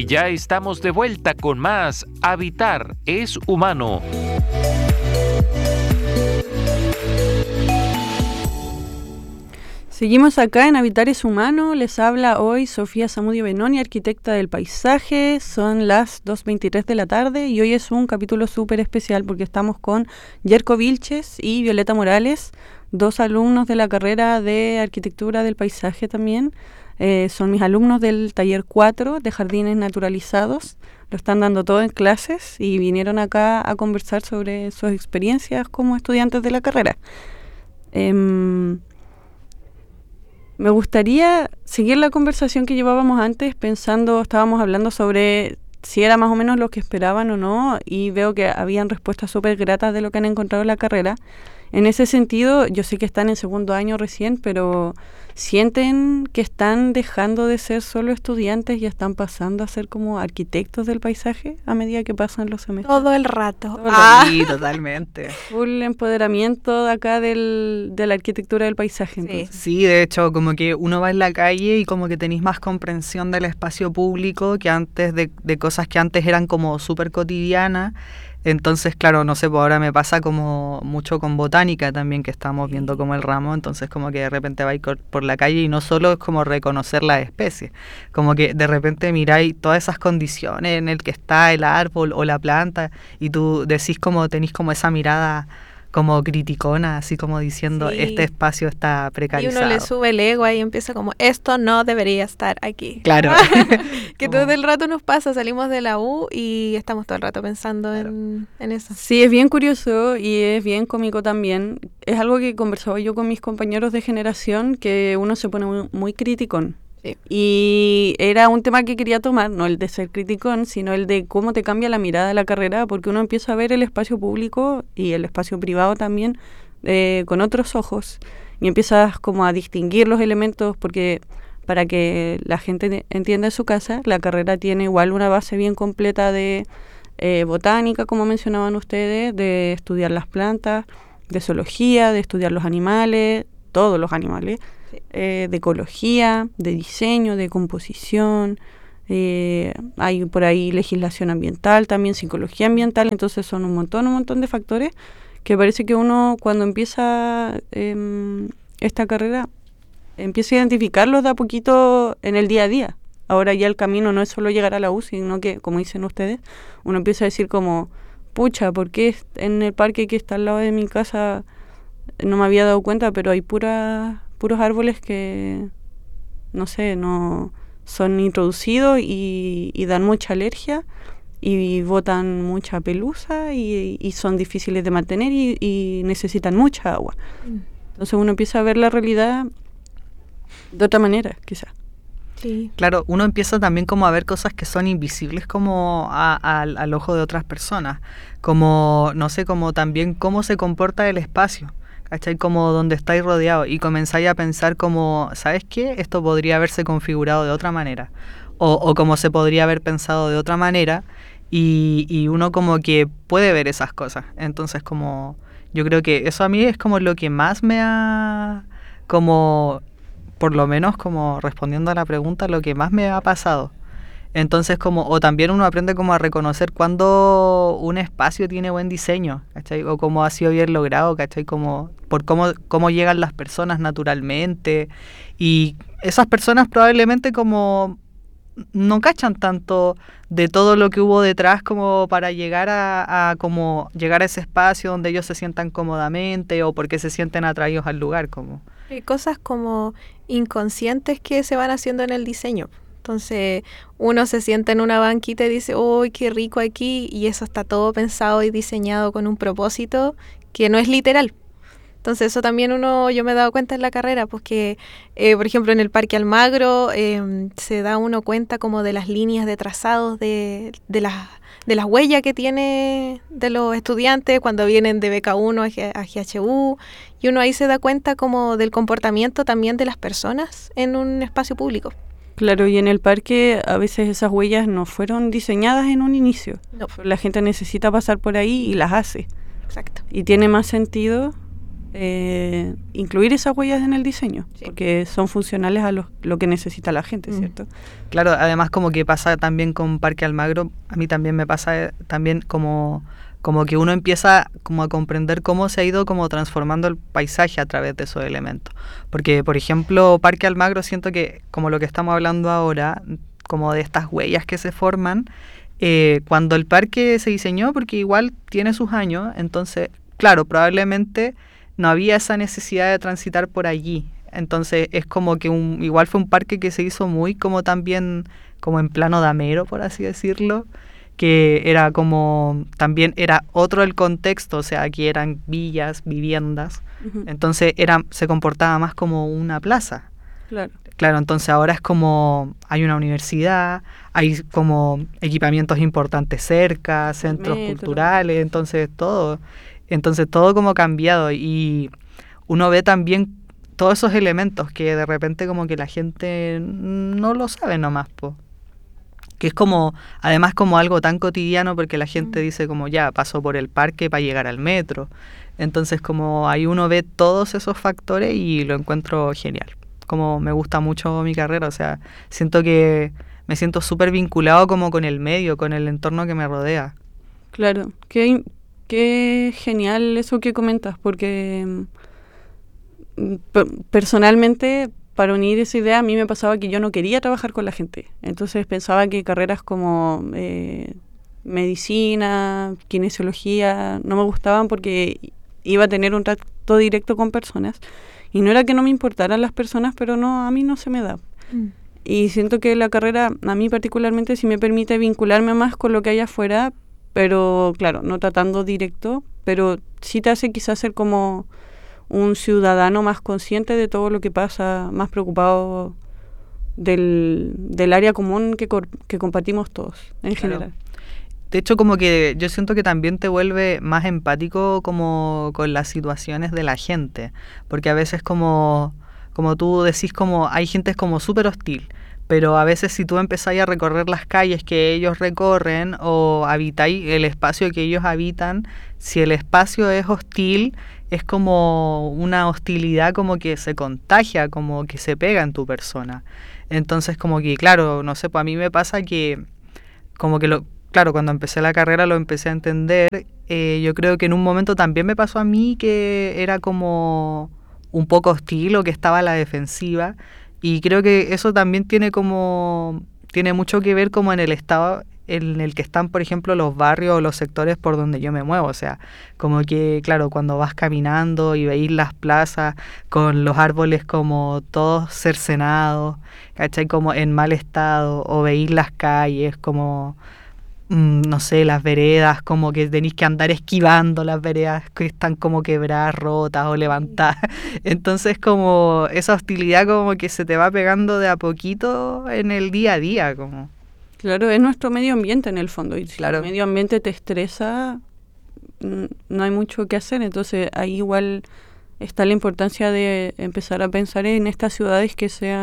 Ya estamos de vuelta con más Habitar es Humano. Seguimos acá en Habitar es Humano. Les habla hoy Sofía Zamudio Benoni, arquitecta del paisaje. Son las 2:23 de la tarde y hoy es un capítulo súper especial porque estamos con Yerko Vilches y Violeta Morales, dos alumnos de la carrera de Arquitectura del Paisaje también. Son mis alumnos del taller 4 de Jardines Naturalizados. Lo están dando todo en clases y vinieron acá a conversar sobre sus experiencias como estudiantes de la carrera. Me gustaría seguir la conversación que llevábamos antes, estábamos hablando sobre si era más o menos lo que esperaban o no, y veo que habían respuestas súper gratas de lo que han encontrado en la carrera. En ese sentido, yo sé que están en segundo año recién, pero ¿sienten que están dejando de ser solo estudiantes y están pasando a ser como arquitectos del paisaje a medida que pasan los semestres? Todo el rato. Sí, totalmente. Full empoderamiento de acá de la arquitectura del paisaje. Sí. Sí. De hecho, como que uno va en la calle y como que tenéis más comprensión del espacio público que antes de cosas que antes eran como súper cotidianas. Entonces, claro, no sé, pues ahora me pasa como mucho con botánica también, que estamos viendo como el ramo, entonces como que de repente vais por la calle y no solo es como reconocer las especies, como que de repente miráis todas esas condiciones en el que está el árbol o la planta y tú decís como, tenés como esa mirada como criticona, así como diciendo, Sí. este espacio está Y precarizado. uno le sube el ego ahí y empieza como, esto no debería estar aquí. Claro. Que Como- todo el rato nos pasa, salimos de la U y estamos todo el rato pensando en eso. Sí, es bien curioso y es bien cómico también. Es algo que conversaba yo con mis compañeros de generación, que uno se pone muy criticón. Sí. Y era un tema que quería tomar, no el de ser criticón, sino el de cómo te cambia la mirada de la carrera, porque uno empieza a ver el espacio público y el espacio privado también con otros ojos, y empiezas como a distinguir los elementos, porque para que la gente entienda en su casa, la carrera tiene igual una base bien completa de botánica, como mencionaban ustedes, de estudiar las plantas, de zoología, de estudiar los animales, todos los animales, de ecología, de diseño, de composición, hay por ahí legislación ambiental, también psicología ambiental, entonces son un montón de factores que parece que uno cuando empieza esta carrera empieza a identificarlos de a poquito en el día a día. Ahora ya el camino no es solo llegar a la U, sino que, como dicen ustedes, uno empieza a decir como, pucha, ¿por qué en el parque que está al lado de mi casa no me había dado cuenta, pero hay puros árboles que, no sé, no son introducidos y dan mucha alergia y botan mucha pelusa y son difíciles de mantener y necesitan mucha agua? Entonces uno empieza a ver la realidad de otra manera, quizás. Sí. Claro, uno empieza también como a ver cosas que son invisibles como al ojo de otras personas, como, no sé, como también cómo se comporta el espacio, ¿cachai? Como donde estáis rodeados y comenzáis a pensar como, ¿sabes qué? Esto podría haberse configurado de otra manera o como se podría haber pensado de otra manera y uno como que puede ver esas cosas. Entonces como, yo creo que eso a mí es como lo que más me ha, como, por lo menos como respondiendo a la pregunta, lo que más me ha pasado. Entonces como, o también uno aprende como a reconocer cuando un espacio tiene buen diseño, ¿cachai? O cómo ha sido bien logrado, ¿cachai? Como por cómo llegan las personas naturalmente. Y esas personas probablemente como no cachan tanto de todo lo que hubo detrás como para llegar a como llegar a ese espacio donde ellos se sientan cómodamente o porque se sienten atraídos al lugar como. Hay cosas como inconscientes que se van haciendo en el diseño. Entonces uno se sienta en una banquita y dice, ¡uy, qué rico aquí! Y eso está todo pensado y diseñado con un propósito que no es literal. Entonces eso también yo me he dado cuenta en la carrera, pues que, por ejemplo, en el Parque Almagro se da uno cuenta como de las líneas de trazados de las huellas que tiene de los estudiantes cuando vienen de beca 1 a GHU, y uno ahí se da cuenta como del comportamiento también de las personas en un espacio público. Claro, y en el parque a veces esas huellas no fueron diseñadas en un inicio. No. La gente necesita pasar por ahí y las hace. Exacto. Y tiene más sentido incluir esas huellas en el diseño, Sí. porque son funcionales a lo que necesita la gente, ¿cierto? Claro, además como que pasa también con Parque Almagro, a mí también me pasa también como que uno empieza como a comprender cómo se ha ido como transformando el paisaje a través de esos elementos. Porque, por ejemplo, Parque Almagro siento que, como lo que estamos hablando ahora, como de estas huellas que se forman, cuando el parque se diseñó, porque igual tiene sus años, entonces, claro, probablemente no había esa necesidad de transitar por allí. Entonces es como que igual fue un parque que se hizo muy como también como en plano damero, por así decirlo, que era como, también era otro el contexto, o sea, aquí eran villas, viviendas, Ujú. entonces se comportaba más como una plaza. Claro. Claro, entonces ahora es como, hay una universidad, hay como equipamientos importantes cerca, centros metro. culturales, entonces todo como cambiado, y uno ve también todos esos elementos que de repente como que la gente no lo sabe nomás, po. Que es como, además como algo tan cotidiano, porque la gente dice como ya, pasó por el parque para llegar al metro. Entonces como ahí uno ve todos esos factores y lo encuentro genial. Como me gusta mucho mi carrera, o sea, siento que me siento súper vinculado como con el medio, con el entorno que me rodea. Claro, qué genial eso que comentas, porque personalmente, para unir esa idea, a mí me pasaba que yo no quería trabajar con la gente. Entonces pensaba que carreras como medicina, kinesiología, no me gustaban porque iba a tener un trato directo con personas. Y no era que no me importaran las personas, pero no, a mí no se me da. Y siento que la carrera, a mí particularmente, sí me permite vincularme más con lo que hay afuera, pero claro, no tratando directo, pero sí te hace quizás ser como un ciudadano más consciente de todo lo que pasa, más preocupado del área común que compartimos todos, en Claro. general. De hecho, como que yo siento que también te vuelve más empático como con las situaciones de la gente, porque a veces como tú decís, como hay gente como súper hostil, pero a veces si tú empezáis a recorrer las calles que ellos recorren o habitáis el espacio que ellos habitan, si el espacio es hostil, es como una hostilidad como que se contagia, como que se pega en tu persona. Entonces como que, claro, no sé, pues a mí me pasa que como que claro, cuando empecé la carrera lo empecé a entender. Yo creo que en un momento también me pasó a mí que era como un poco hostil o que estaba a la defensiva, y creo que eso también tiene mucho que ver como en el estado en el que están, por ejemplo, los barrios o los sectores por donde yo me muevo. O sea, como que, claro, cuando vas caminando y veis las plazas con los árboles como todos cercenados, ¿cachai? Como en mal estado, o veis las calles como no sé, las veredas, como que tenéis que andar esquivando las veredas que están como quebradas, rotas o levantadas. Entonces como esa hostilidad como que se te va pegando de a poquito en el día a día, como. Claro, es nuestro medio ambiente en el fondo, y si Claro. el medio ambiente te estresa, no hay mucho que hacer, entonces ahí igual está la importancia de empezar a pensar en estas ciudades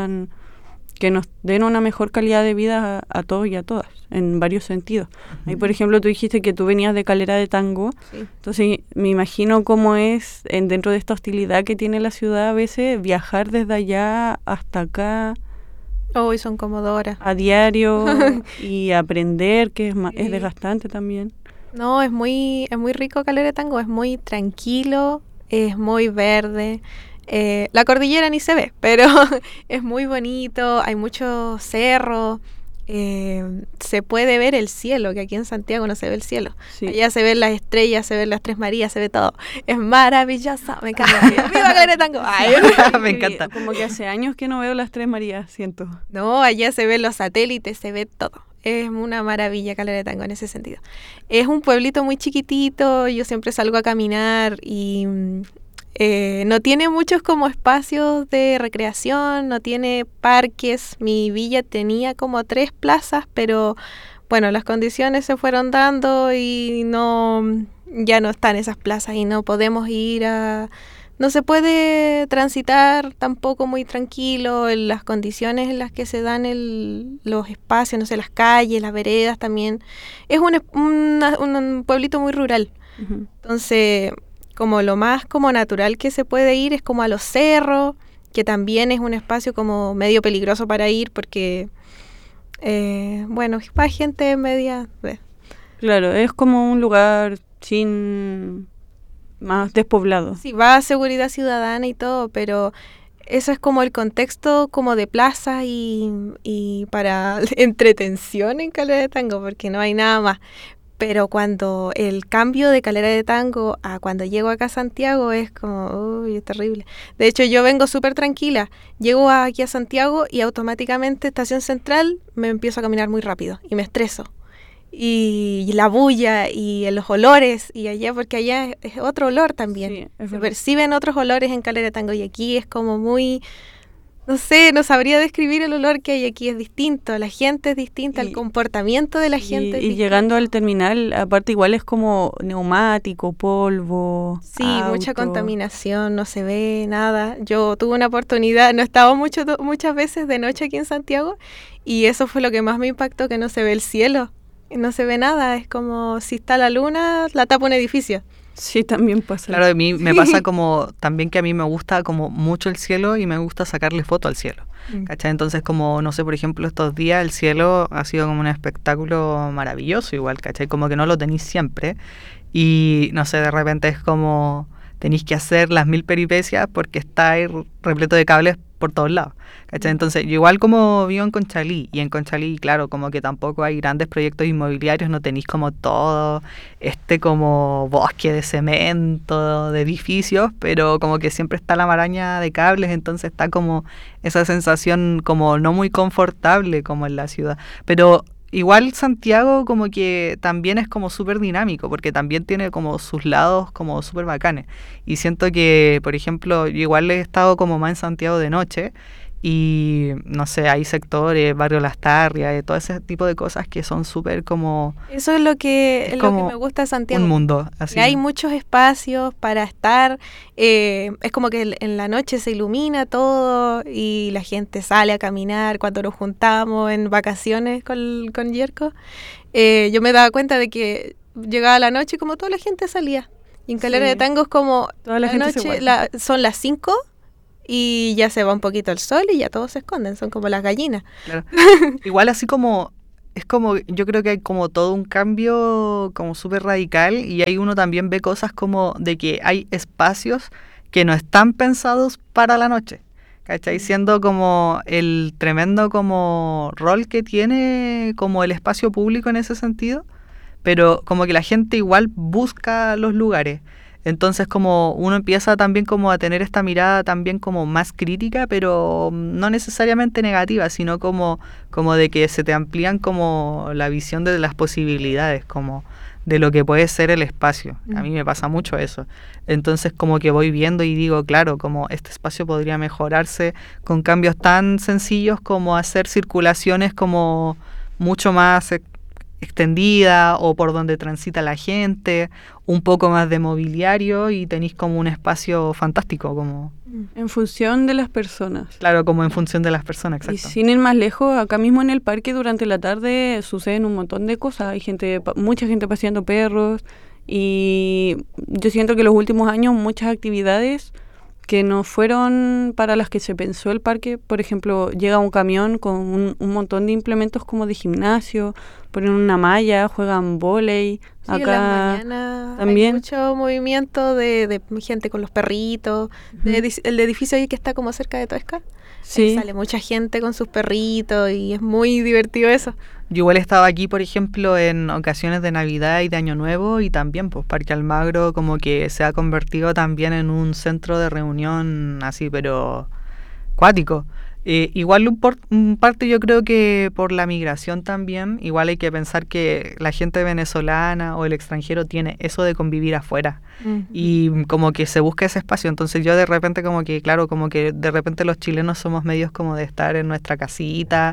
que nos den una mejor calidad de vida a todos y a todas, en varios sentidos. Ahí, por ejemplo, tú dijiste que tú venías de Calera de Tango, Sí. entonces me imagino cómo es dentro de esta hostilidad que tiene la ciudad a veces viajar desde allá hasta acá Hoy son como 2 horas. a diario y aprender, que es Sí. desgastante también. No, es muy rico Calera de Tango, es muy tranquilo, es muy verde. La cordillera ni se ve, pero es muy bonito, hay muchos cerros, se puede ver el cielo, que aquí en Santiago no se ve el cielo. Sí. Allá se ven las estrellas, se ven las Tres Marías, se ve todo. Es maravillosa, me encanta. ¡Viva Calera de Tango! Ay, Me encanta. Como que hace años que no veo las Tres Marías, siento. no, allá se ven los satélites, se ve todo. Es una maravilla Calera de Tango en ese sentido. Es un pueblito muy chiquitito, yo siempre salgo a caminar y no tiene muchos como espacios de recreación, no tiene parques. Mi villa tenía como 3 plazas, pero bueno, las condiciones se fueron dando y ya no están esas plazas y no podemos no se puede transitar tampoco muy tranquilo en las condiciones en las que se dan los espacios, no sé, las calles, las veredas también. Es un pueblito muy rural. Ujú. Entonces, como lo más como natural que se puede ir es como a los cerros, que también es un espacio como medio peligroso para ir porque, bueno, va gente media... Claro, es como un lugar sin más despoblado. Sí, va a seguridad ciudadana y todo, pero eso es como el contexto como de plaza y para entretención en Calera de Tango, porque no hay nada más. Pero cuando el cambio de Calera de Tango a cuando llego acá a Santiago es como, uy, es terrible. De hecho, yo vengo súper tranquila. Llego aquí a Santiago y automáticamente Estación Central me empiezo a caminar muy rápido y me estreso. Y la bulla y los olores, y allá, porque allá es otro olor también. Sí, es Se verdad. perciben otros olores en Calera de Tango y aquí es como muy... No sé, no sabría describir el olor que hay aquí, es distinto, la gente es distinta, el comportamiento de la gente es Y distinto. llegando al terminal, aparte igual es como neumático, polvo, Sí, mucha auto. contaminación, no se ve nada. Yo tuve una oportunidad, no he estado muchas veces de noche aquí en Santiago y eso fue lo que más me impactó, que no se ve el cielo, no se ve nada, es como si está la luna, la tapa un edificio. Sí, también pasa. Claro, a mí me pasa como también que a mí me gusta como mucho el cielo y me gusta sacarle foto al cielo, ¿cachai? Entonces como, no sé, por ejemplo, estos días el cielo ha sido como un espectáculo maravilloso igual, ¿cachai? Como que no lo tenéis siempre y, no sé, de repente es como tenéis que hacer las 1000 peripecias porque está ahí repleto de cables por todos lados, ¿cachai? Entonces, yo igual como vivo en Conchalí, y en Conchalí, claro, como que tampoco hay grandes proyectos inmobiliarios, no tenéis como todo como bosque de cemento, de edificios, pero como que siempre está la maraña de cables, entonces está como esa sensación como no muy confortable como en la ciudad, pero... Igual Santiago como que también es como súper dinámico, porque también tiene como sus lados como súper bacanes. Y siento que, por ejemplo, yo igual he estado como más en Santiago de noche y, no sé, hay sectores, Barrio Las Tarrias, y todo ese tipo de cosas que son súper como Eso es lo que, Es es lo como que me gusta de Santiago. un mundo, así. Que hay muchos espacios para estar, es como que en la noche se ilumina todo y la gente sale a caminar cuando nos juntamos en vacaciones con Yerko. Yo me daba cuenta de que llegaba la noche y como toda la gente salía. Y en Calera Sí. de Tango es como Toda la gente se noche, guarda. son las 5 y ya se va un poquito el sol y ya todos se esconden, son como las gallinas. Claro. Igual así como, es como, yo creo que hay como todo un cambio como súper radical y ahí uno también ve cosas como de que hay espacios que no están pensados para la noche, ¿cachai? Siendo como el tremendo como rol que tiene como el espacio público en ese sentido, pero como que la gente igual busca los lugares. Entonces como uno empieza también como a tener esta mirada también como más crítica, pero no necesariamente negativa, sino como de que se te amplían como la visión de las posibilidades, como de lo que puede ser el espacio. A mí me pasa mucho eso. Entonces como que voy viendo y digo, claro, como este espacio podría mejorarse con cambios tan sencillos como hacer circulaciones como mucho más extendida o por donde transita la gente, un poco más de mobiliario y tenéis como un espacio fantástico, como En función de las personas. claro, como en función de las personas, Y exacto. sin ir más lejos, acá mismo en el parque durante la tarde suceden un montón de cosas. Hay gente, mucha gente paseando perros y yo siento que los últimos años muchas actividades que no fueron para las que se pensó el parque. Por ejemplo, llega un camión con un montón de implementos como de gimnasio, ponen una malla, juegan vóley. Sí, en las Acá mañanas también. hay mucho movimiento de gente con los perritos. El edificio ahí que está como cerca de Toesca. Ahí sí. sale mucha gente con sus perritos y es muy divertido eso. Yo igual estaba aquí, por ejemplo, en ocasiones de Navidad y de Año Nuevo y también, pues, Parque Almagro como que se ha convertido también en un centro de reunión así, pero cuático. Igual un parte yo creo que por la migración también, igual hay que pensar que la gente venezolana o el extranjero tiene eso de convivir afuera y como que se busca ese espacio, entonces yo de repente como que, claro, como que de repente los chilenos somos medios como de estar en nuestra casita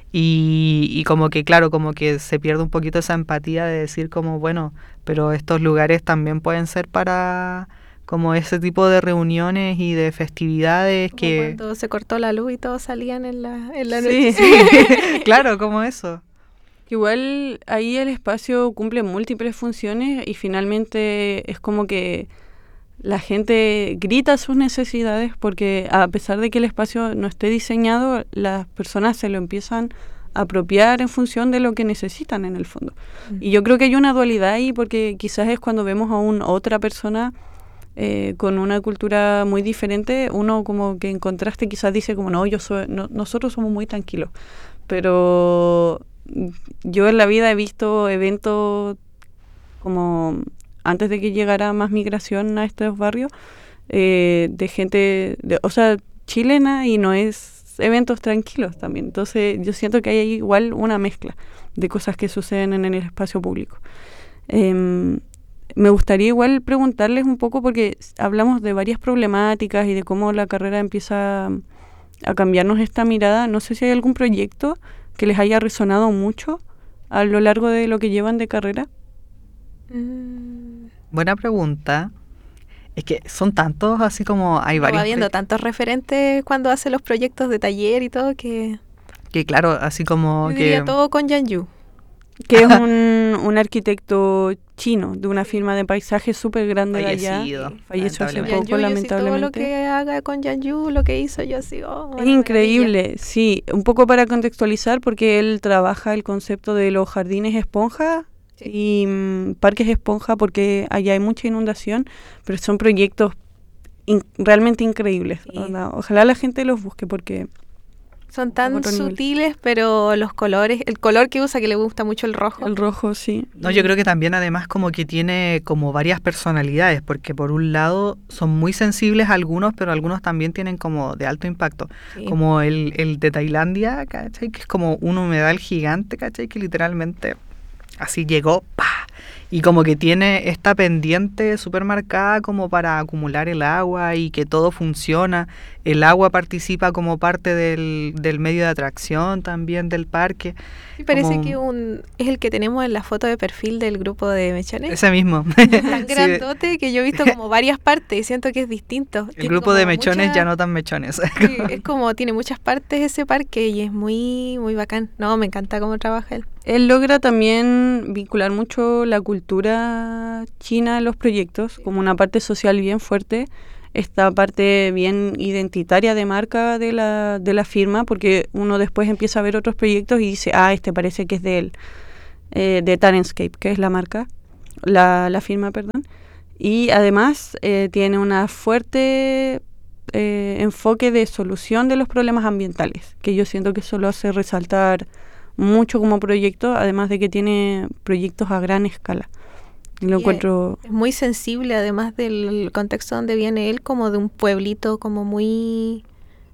y como que, claro, como que se pierde un poquito esa empatía de decir como, bueno, pero estos lugares también pueden ser para como ese tipo de reuniones y de festividades Como que... cuando se cortó la luz y todos salían en la Sí. noche. Claro, como eso. Igual ahí el espacio cumple múltiples funciones y finalmente es como que la gente grita sus necesidades porque a pesar de que el espacio no esté diseñado, las personas se lo empiezan a apropiar en función de lo que necesitan en el fondo. Y yo creo que hay una dualidad ahí porque quizás es cuando vemos a otra persona con una cultura muy diferente, uno como que en contraste quizás dice como nosotros somos muy tranquilos, pero yo en la vida he visto eventos como antes de que llegara más migración a estos barrios de gente, chilena, y no es eventos tranquilos también. Entonces yo siento que hay igual una mezcla de cosas que suceden en el espacio público. Me gustaría igual preguntarles un poco, porque hablamos de varias problemáticas y de cómo la carrera empieza a cambiarnos esta mirada. No sé si hay algún proyecto que les haya resonado mucho a lo largo de lo que llevan de carrera. Buena pregunta. Es que son tantos, así como hay varios. Va viendo tantos referentes cuando hace los proyectos de taller y todo que claro, así como yo diría todo con Yan Yu. Que es un arquitecto chino de una firma de paisajes súper grande de allá. Falleció hace poco, lamentablemente. Todo lo que haga con Yan Yu, lo que hizo, yo así, es increíble, sí. Un poco para contextualizar, porque él trabaja el concepto de los jardines esponja y parques esponja, porque allá hay mucha inundación, pero son proyectos realmente increíbles. Sí. Ojalá la gente los busque, porque son tan sutiles, pero los colores, el color que usa, que le gusta mucho el rojo. El rojo, sí. No, yo creo que también además como que tiene como varias personalidades, porque por un lado son muy sensibles algunos, pero algunos también tienen como de alto impacto. Sí. Como el de Tailandia, ¿cachai? Que es como un humedal gigante, ¿cachai? Que literalmente así llegó, ¡pah! Y como que tiene esta pendiente súper marcada como para acumular el agua y que todo funciona. El agua participa como parte del medio de atracción también del parque. Sí, parece que es el que tenemos en la foto de perfil del grupo de Mechones. Ese mismo. Tan grandote que yo he visto como varias partes y siento que es distinto. El grupo de Mechones ya no tan mechones. Sí, es como tiene muchas partes ese parque y es muy, muy bacán. No, me encanta cómo trabaja él. Él logra también vincular mucho la cultura china en los proyectos, como una parte social bien fuerte, esta parte bien identitaria de marca de la firma, porque uno después empieza a ver otros proyectos y dice, este parece que es de él, de Tarenscape, que es la marca, la firma, perdón. Y además tiene una fuerte enfoque de solución de los problemas ambientales, que yo siento que eso lo hace resaltar mucho como proyecto, además de que tiene proyectos a gran escala. Lo encuentro... Es muy sensible, además del contexto donde viene él, como de un pueblito como muy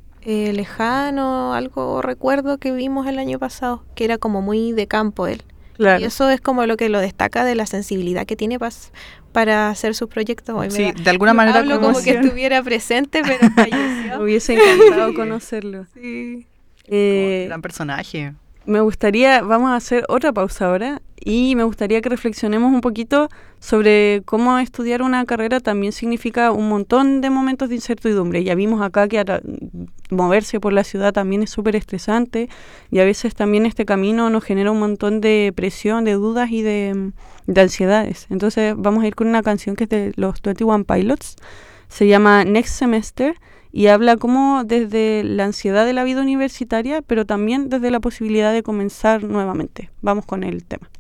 lejano, algo recuerdo que vimos el año pasado, que era como muy de campo él. Claro. Y eso es como lo que lo destaca de la sensibilidad que tiene para hacer sus proyectos. Hoy sí, de alguna manera hablo como que estuviera presente, pero falleció. Me hubiese encantado conocerlo. Sí. Gran personaje. Me gustaría, vamos a hacer otra pausa ahora, y me gustaría que reflexionemos un poquito sobre cómo estudiar una carrera también significa un montón de momentos de incertidumbre. Ya vimos acá que moverse por la ciudad también es súper estresante, y a veces también este camino nos genera un montón de presión, de dudas y de ansiedades. Entonces vamos a ir con una canción que es de los 21 Pilots, se llama Next Semester, y habla como desde la ansiedad de la vida universitaria, pero también desde la posibilidad de comenzar nuevamente. Vamos con el tema.